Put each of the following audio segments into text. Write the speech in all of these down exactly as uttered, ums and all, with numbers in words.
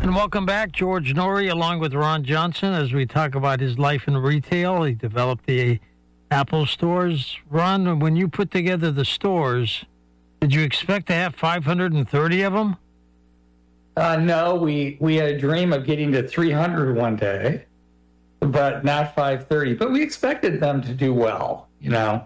And welcome back, George Noory, along with Ron Johnson, as we talk about his life in retail. He developed the Apple stores. Ron, when you put together the stores, did you expect to have five hundred thirty of them? Uh, no, we, we had a dream of getting to three hundred one day, but not five thirty. But we expected them to do well, you know.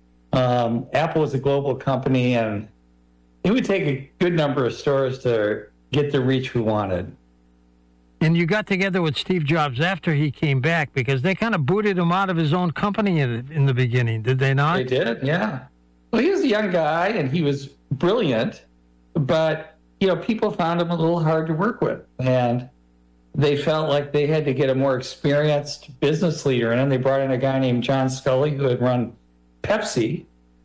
Um, Apple is a global company, and it would take a good number of stores to get the reach we wanted. And you got together with Steve Jobs after he came back, because they kind of booted him out of his own company in, in the beginning, did they not? They did, yeah. Well, he was a young guy, and he was brilliant, but, you know, people found him a little hard to work with, and they felt like they had to get a more experienced business leader in, and they brought in a guy named John Scully, who had run Pepsi,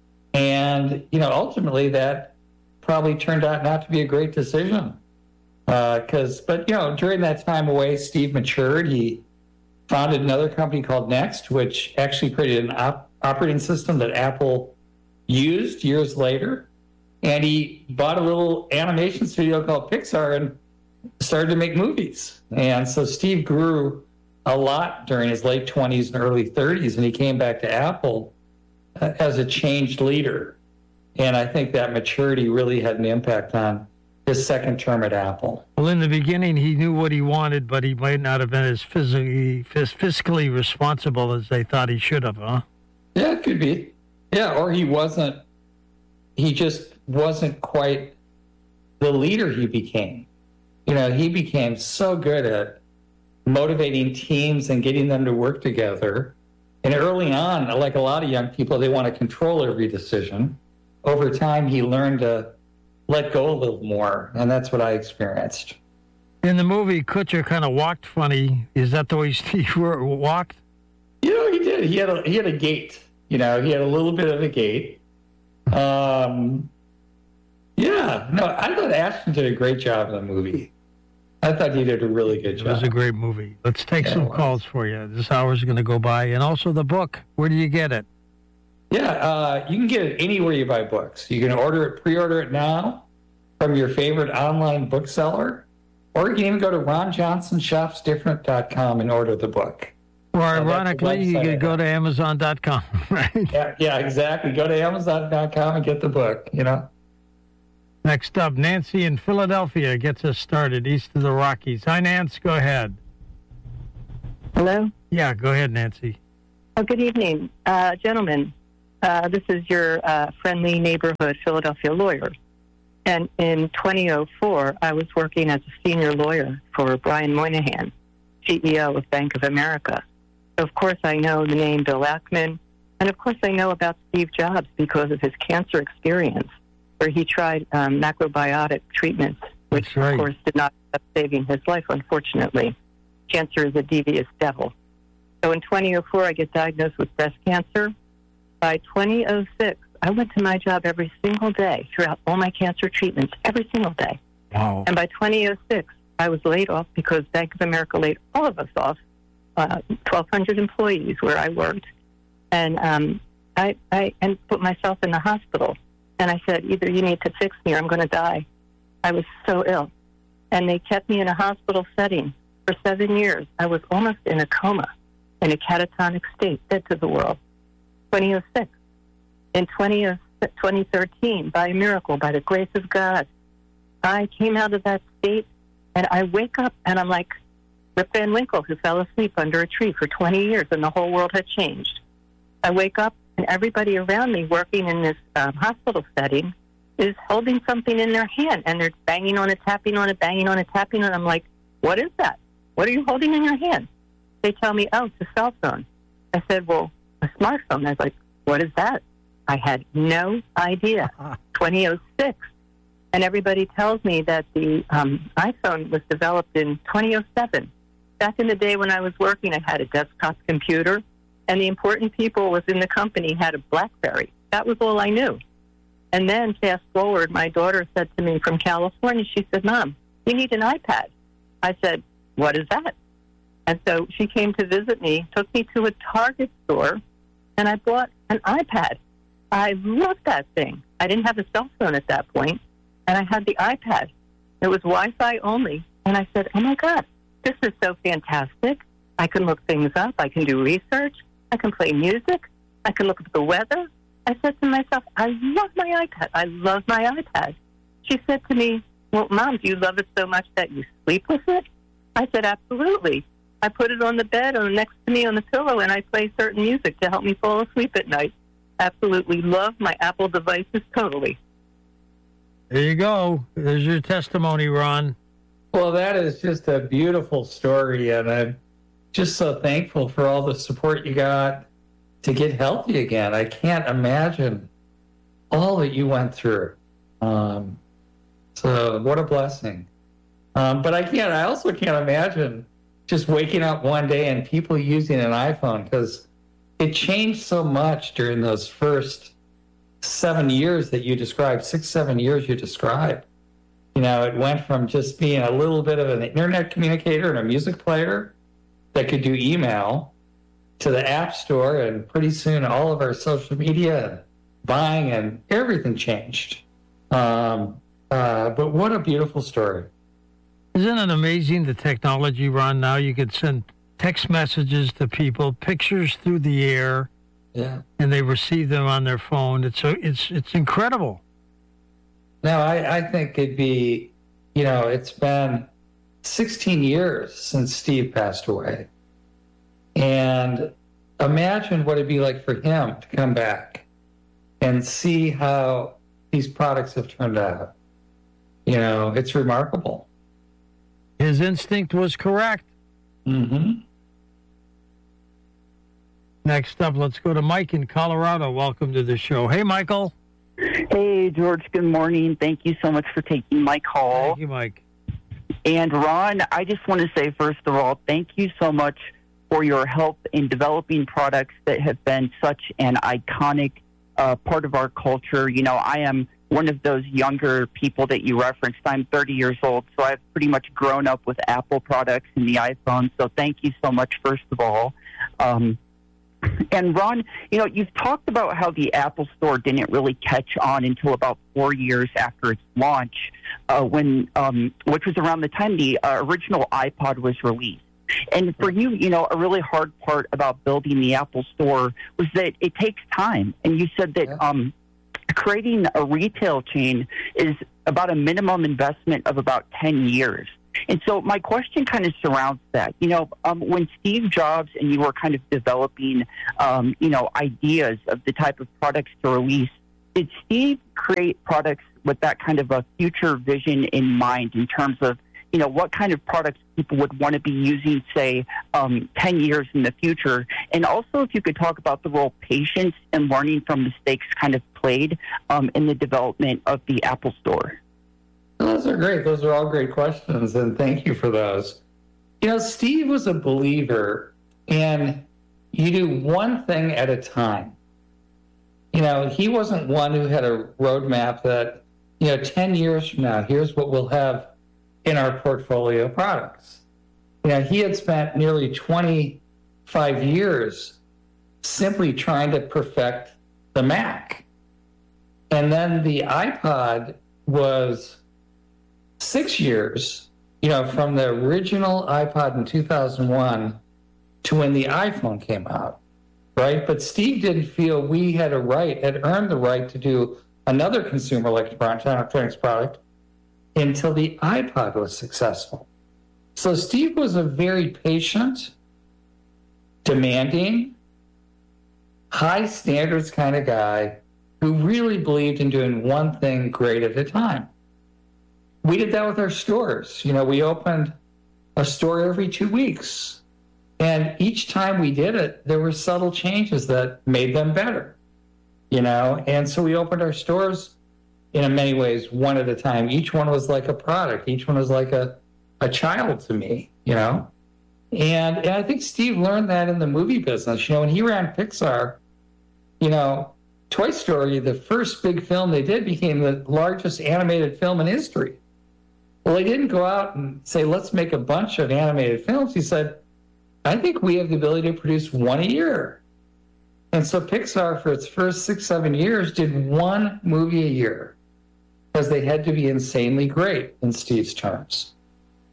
and, you know, ultimately that probably turned out not to be a great decision. Because, uh, but, you know, during that time away, Steve matured. He founded another company called Next, which actually created an op- operating system that Apple used years later. And he bought a little animation studio called Pixar and started to make movies. And so Steve grew a lot during his late twenties and early thirties, and he came back to Apple uh, as a changed leader. And I think that maturity really had an impact on his second term at Apple. Well, in the beginning, he knew what he wanted, but he might not have been as physically, fiscally responsible as they thought he should have, huh? Yeah, it could be. Yeah, or he wasn't, he just wasn't quite the leader he became. You know, he became so good at motivating teams and getting them to work together. And early on, like a lot of young people, they want to control every decision. Over time, he learned to let go a little more, and that's what I experienced. In the movie, Kutcher kind of walked funny. Is that the way Steve walked? You know, he did. He had a he had a gait. You know, he had a little bit of a gait. Um, yeah, no, I thought Ashton did a great job in the movie. I thought he did a really good job. It was a great movie. Let's take yeah, some calls for you. This hour's going to go by, and also the book. Where do you get it? Yeah, uh, you can get it anywhere you buy books. You can order it, pre-order it now from your favorite online bookseller, or you can even go to ron johnson shops different dot com and order the book. Or ironically, you can go to amazon dot com, right? Yeah, yeah, exactly. Go to amazon dot com and get the book, you know. Next up, Nancy in Philadelphia gets us started east of the Rockies. Hi, Nancy. Go ahead. Hello? Yeah, go ahead, Nancy. Oh, good evening, uh, gentlemen. Uh, this is your uh, friendly neighborhood Philadelphia lawyer. And in twenty oh four, I was working as a senior lawyer for Brian Moynihan, C E O of Bank of America. So of course, I know the name Bill Ackman. And of course, I know about Steve Jobs because of his cancer experience, where he tried um, macrobiotic treatments, which, right. of course, did not end up saving his life, unfortunately. Cancer is a devious devil. So in twenty oh four, I get diagnosed with breast cancer. By twenty oh six, I went to my job every single day throughout all my cancer treatments, every single day. Wow. And by twenty oh six, I was laid off because Bank of America laid all of us off, uh, twelve hundred employees where I worked. And um, I, I and put myself in the hospital. And I said, either you need to fix me or I'm going to die. I was so ill. And they kept me in a hospital setting for seven years. I was almost in a coma, in a catatonic state, dead to the world. twenty oh six. In twenty thirteen, by a miracle, by the grace of God, I came out of that state, and I wake up, and I'm like Rip Van Winkle, who fell asleep under a tree for twenty years, and the whole world had changed. I wake up, and everybody around me working in this um, hospital setting is holding something in their hand, and they're banging on it, tapping on it, banging on it, tapping on it. I'm like, what is that? What are you holding in your hand? They tell me, oh, it's a cell phone. I said, well, a smartphone. I was like, what is that? I had no idea. twenty oh six. And everybody tells me that the um, iPhone was developed in twenty oh seven. Back in the day when I was working, I had a desktop computer, and the important people within the company had a BlackBerry. That was all I knew. And then, fast forward, my daughter said to me from California, she said, Mom, you need an iPad. I said, what is that? And so she came to visit me, took me to a Target store, and I bought an iPad. I loved that thing. I didn't have a cell phone at that point, and I had the iPad. It was Wi-Fi only, And I said, oh, my God, this is so fantastic. I can look things up. I can do research. I can play music. I can look at the weather. I said to myself, I love my iPad. I love my iPad. She said to me, well, Mom, do you love it so much that you sleep with it? I said, absolutely. I put it on the bed or next to me on the pillow, and I play certain music to help me fall asleep at night. Absolutely love my Apple devices totally. There you go. There's your testimony, Ron. Well, that is just a beautiful story, and I'm just so thankful for all the support you got to get healthy again. I can't imagine all that you went through. Um, so what a blessing. Um, but I can't, I also can't imagine just waking up one day and people using an iPhone, because it changed so much during those first seven years that you described, six, seven years you described. You know, it went from just being a little bit of an internet communicator and a music player that could do email to the App Store, and pretty soon all of our social media and buying and everything changed. Um, uh, but what a beautiful story. Isn't it amazing, the technology, Ron? Now you could send text messages to people, pictures through the air, yeah, and they receive them on their phone. It's so it's it's incredible. Now, I, I think it'd be, you know, it's been sixteen years since Steve passed away. And imagine what it'd be like for him to come back and see how these products have turned out. You know, it's remarkable. His instinct was correct. Mm-hmm. Next up, let's go to Mike in Colorado. Welcome to the show. Hey, Michael. Hey, George. Good morning. Thank you so much for taking my call. Thank you, Mike. And Ron, I just want to say, first of all, thank you so much for your help in developing products that have been such an iconic uh, part of our culture. You know, I am one of those younger people that you referenced. I'm thirty years old, so I've pretty much grown up with Apple products and the iPhone. So thank you so much, first of all. Um, and Ron, you know, you've talked about how the Apple Store didn't really catch on until about four years after its launch, uh, when um, which was around the time the uh, original iPod was released. And for you, you know, a really hard part about building the Apple Store was that it takes time. And you said that um, creating a retail chain is about a minimum investment of about ten years. And so my question kind of surrounds that. You know, um, when Steve Jobs and you were kind of developing, um, you know, ideas of the type of products to release, did Steve create products with that kind of a future vision in mind in terms of, you know, what kind of products people would want to be using, say, um, ten years in the future? And also, if you could talk about the role patience and learning from mistakes kind of played um, in the development of the Apple Store. Those are great. Those are all great questions, and thank you for those. You know, Steve was a believer in you do one thing at a time. You know, he wasn't one who had a roadmap that, you know, ten years from now, here's what we'll have in our portfolio of products. You know, he had spent nearly twenty-five years simply trying to perfect the Mac. And then the iPod was six years, you know, from the original iPod in two thousand one to when the iPhone came out, right? But Steve didn't feel we had a right, had earned the right to do another consumer electronics product until the iPod was successful. So Steve was a very patient, demanding, high standards kind of guy who really believed in doing one thing great at a time. We did that with our stores. You know, we opened a store every two weeks. And each time we did it, there were subtle changes that made them better, you know? And so we opened our stores in many ways, one at a time. Each one was like a product. Each one was like a, a child to me, you know? And, and I think Steve learned that in the movie business. You know, when he ran Pixar, you know, Toy Story, the first big film they did, became the largest animated film in history. Well, he didn't go out and say, let's make a bunch of animated films. He said, I think we have the ability to produce one a year. And so Pixar, for its first six, seven years, did one movie a year because they had to be insanely great in Steve's terms.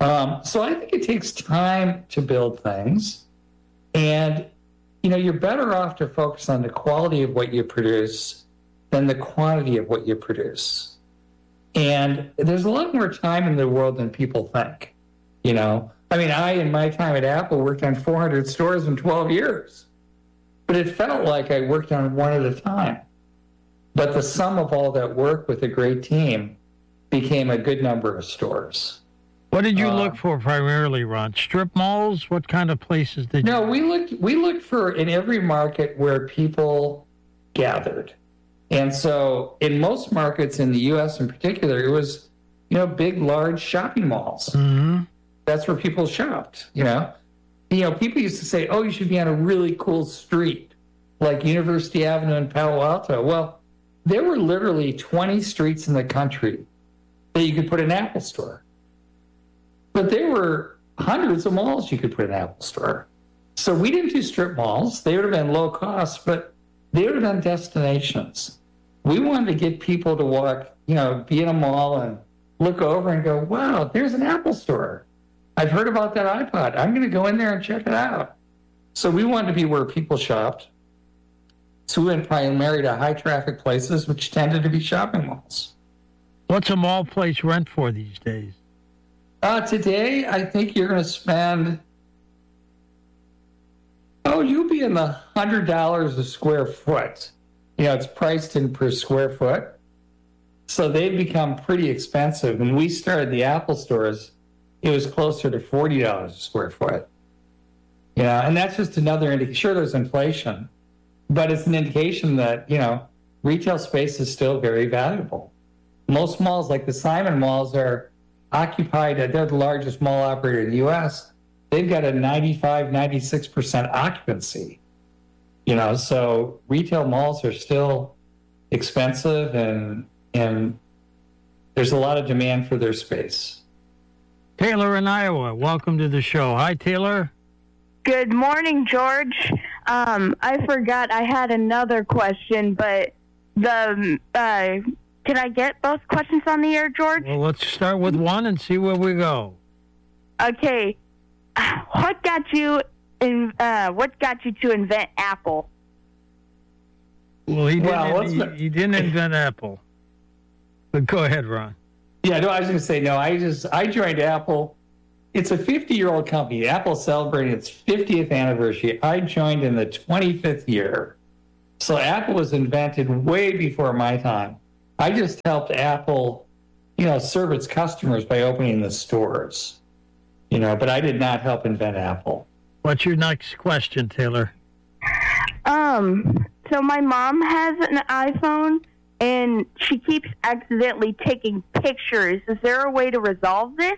Um, so I think it takes time to build things. And, you know, you're better off to focus on the quality of what you produce than the quantity of what you produce. And there's a lot more time in the world than people think, you know. I mean, I, in my time at Apple, worked on four hundred stores in twelve years. But it felt like I worked on one at a time. But the sum of all that work with a great team became a good number of stores. What did you uh, look for primarily, Ron? Strip malls? What kind of places did no, you? No, we looked, we looked for in every market where people gathered. And so in most markets in the U S in particular, it was, you know, big, large shopping malls. Mm-hmm. That's where people shopped, you know. You know, people used to say, oh, you should be on a really cool street, like University Avenue in Palo Alto. Well, there were literally twenty streets in the country that you could put an Apple store. But there were hundreds of malls you could put an Apple store. So we didn't do strip malls. They would have been low cost, but they would have been destinations. We wanted to get people to walk, you know, be in a mall and look over and go, wow, there's an Apple store. I've heard about that iPod. I'm going to go in there and check it out. So we wanted to be where people shopped. So we went primarily to high traffic places, which tended to be shopping malls. What's a mall place rent for these days? Uh, today, I think you're going to spend, oh, you'll be in the one hundred dollars a square foot. You know, it's priced in per square foot. So they've become pretty expensive. When we started the Apple stores, it was closer to forty dollars a square foot. You know, and that's just another indication. Sure, there's inflation, but it's an indication that, you know, retail space is still very valuable. Most malls, like the Simon malls, are occupied. They're the largest mall operator in the U S. They've got a ninety-five, ninety-six percent occupancy. You know, so retail malls are still expensive, and and there's a lot of demand for their space. Taylor in Iowa, welcome to the show. Hi, Taylor. Good morning, George. Um, I forgot I had another question, but the uh, can I get both questions on the air, George? Well, let's start with one and see where we go. Okay. What got you in? Uh, what got you to invent Apple? Well, he didn't. Well, he, not... he didn't invent Apple. But go ahead, Ron. Yeah, no, I was going to say no. I just I joined Apple. It's a fifty-year-old company. Apple's celebrating its fiftieth anniversary. I joined in the twenty-fifth year. So Apple was invented way before my time. I just helped Apple, you know, serve its customers by opening the stores. You know, but I did not help invent Apple. What's your next question, Taylor? Um, so my mom has an iPhone, and she keeps accidentally taking pictures. Is there a way to resolve this?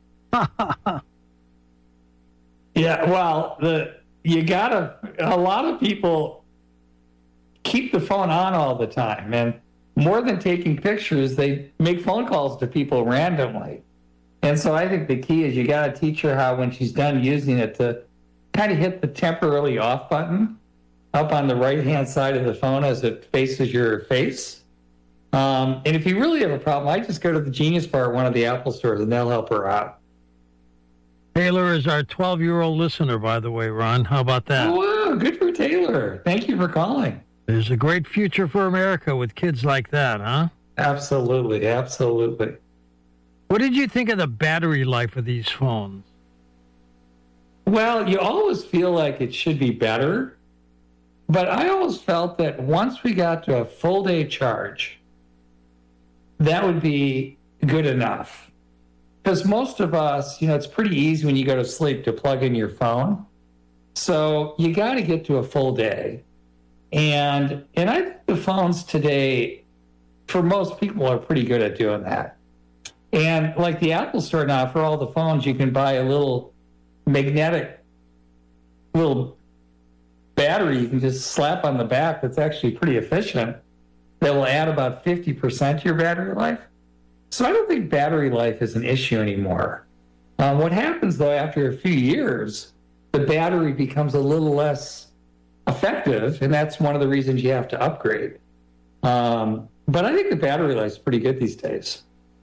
Yeah, well, the you gotta. A lot of people keep the phone on all the time, and more than taking pictures, they make phone calls to people randomly. And so I think the key is you got to teach her how, when she's done using it, to kind of hit the temporarily off button up on the right-hand side of the phone as it faces your face. Um, and if you really have a problem, I just go to the Genius Bar at one of the Apple stores, and they'll help her out. Taylor is our twelve-year-old listener, by the way, Ron. How about that? Oh, wow, good for Taylor. Thank you for calling. There's a great future for America with kids like that, huh? Absolutely, absolutely. What did you think of the battery life of these phones? Well, you always feel like it should be better, but I always felt that once we got to a full day charge, that would be good enough. Because most of us, you know, it's pretty easy when you go to sleep to plug in your phone. So you got to get to a full day. And and I think the phones today, for most people, are pretty good at doing that. And like the Apple Store now, for all the phones, you can buy a little magnetic little battery you can just slap on the back that's actually pretty efficient, that will add about fifty percent to your battery life. So I don't think battery life is an issue anymore. Um, what happens, though, after a few years, the battery becomes a little less effective, and that's one of the reasons you have to upgrade. Um, but I think the battery life is pretty good these days.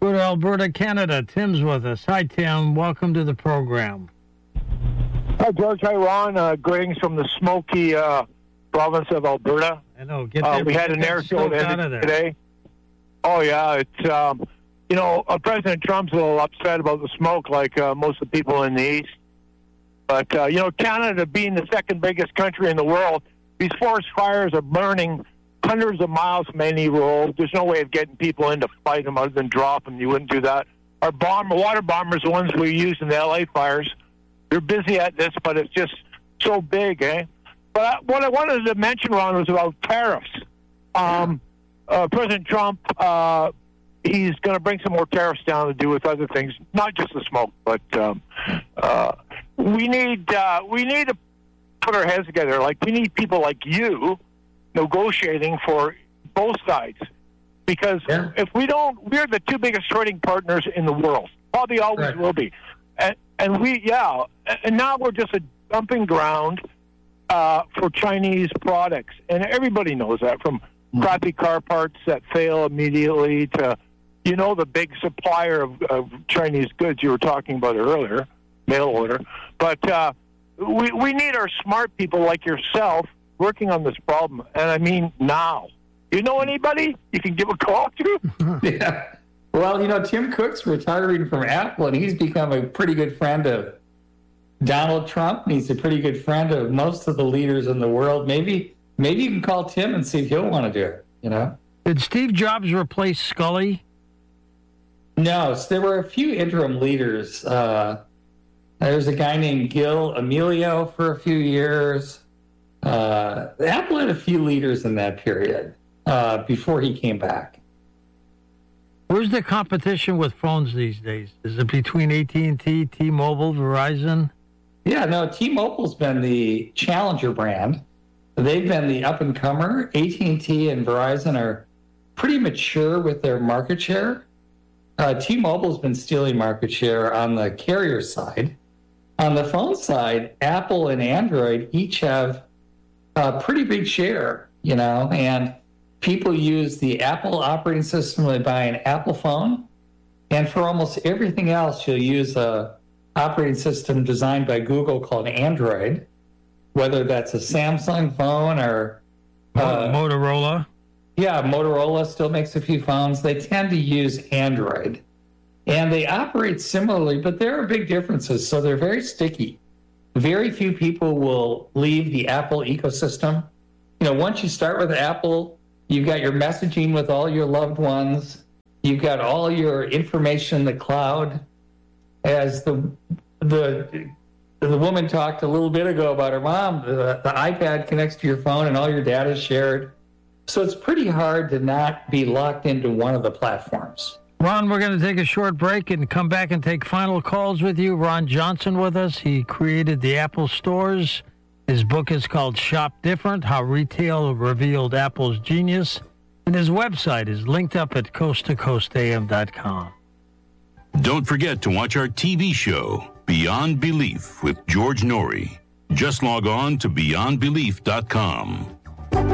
Go to Alberta, Canada. Tim's with us. Hi, Tim. Welcome to the program. Hi, George. Hi, Ron. Uh, greetings from the smoky uh, province of Alberta. I know. Get uh, that, we had an get air that show smoke out of there. today. Oh, yeah. It's, um, you know, uh, President Trump's a little upset about the smoke, like uh, most of the people in the East. But, uh, you know, Canada being the second biggest country in the world, these forest fires are burning hundreds of miles from any road. There's no way of getting people in to fight them other than drop them. You wouldn't do that. Our bomb, water bombers, the ones we use in the L A fires, they're busy at this, but it's just so big, eh? But I, what I wanted to mention, Ron, was about tariffs. Um, uh, President Trump, uh, he's going to bring some more tariffs down to do with other things, not just the smoke, but um, uh, we need uh, we need to put our heads together. Like, we need people like you negotiating for both sides, because Yeah. if we don't, we're the two biggest trading partners in the world. Probably always Right. will be. And, and we, yeah, and now we're just a dumping ground uh, for Chinese products, and everybody knows that, from crappy car parts that fail immediately to, you know, the big supplier of, of Chinese goods you were talking about earlier, mail order. But uh, we we need our smart people like yourself working on this problem, and I mean now. You know anybody you can give a call to? Yeah. Well, you know, Tim Cook's retiring from Apple, and he's become a pretty good friend of Donald Trump, and he's a pretty good friend of most of the leaders in the world. Maybe maybe you can call Tim and see if he'll want to do it, you know? Did Steve Jobs replace Scully? No, so there were a few interim leaders. Uh, there was a guy named Gil Emilio for a few years. Uh, Apple had a few leaders in that period uh, before he came back. Where's the competition with phones these days? Is it between A T and T, T-Mobile, Verizon? Yeah, no, T-Mobile's been the challenger brand. They've been the up-and-comer. A T and T and Verizon are pretty mature with their market share. Uh, T-Mobile's been stealing market share on the carrier side. On the phone side, Apple and Android each have a pretty big share, you know, and people use the Apple operating system when they buy an Apple phone. And for almost everything else, you'll use a operating system designed by Google called Android, whether that's a Samsung phone or uh, Motorola? Yeah, Motorola still makes a few phones. They tend to use Android. And they operate similarly, but there are big differences. So they're very sticky. Very few people will leave the Apple ecosystem. You know, once you start with Apple, you've got your messaging with all your loved ones. You've got all your information in the cloud. As the the the woman talked a little bit ago about her mom, the, the iPad connects to your phone and all your data is shared. So it's pretty hard to not be locked into one of the platforms. Ron, we're going to take a short break and come back and take final calls with you. Ron Johnson with us. He created the Apple stores. His book is called Shop Different, How Retail Revealed Apple's Genius. And his website is linked up at coast to coast a m dot com. Don't forget to watch our T V show, Beyond Belief, with George Norrie. Just log on to beyond belief dot com.